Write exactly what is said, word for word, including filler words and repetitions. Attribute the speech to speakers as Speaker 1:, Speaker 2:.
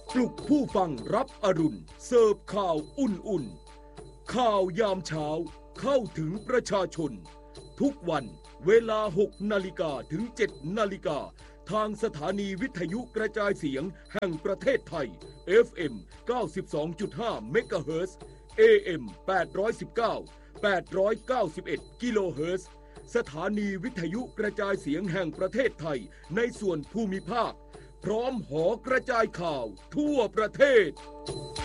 Speaker 1: ปลุกผู้ฟังรับอรุณเสิร์ฟข่าวอุ่นๆข่าวยามเช้าเข้าถึงประชาชนทุกวันเวลาหกนาฬิกาถึงเจ็ดนาฬิกาทางสถานีวิทยุกระจายเสียงแห่งประเทศไทย เอฟ เอ็ม เก้าสิบสองจุดห้า เมกะเฮิรตซ์ เอ เอ็ม แปดร้อยสิบเก้า แปดร้อยเก้าสิบเอ็ด กิโลเฮิรตซ์ สถานีวิทยุกระจายเสียงแห่งประเทศไทยในส่วนภูมิภาคพร้อมหอกระจายข่าวทั่วประเทศ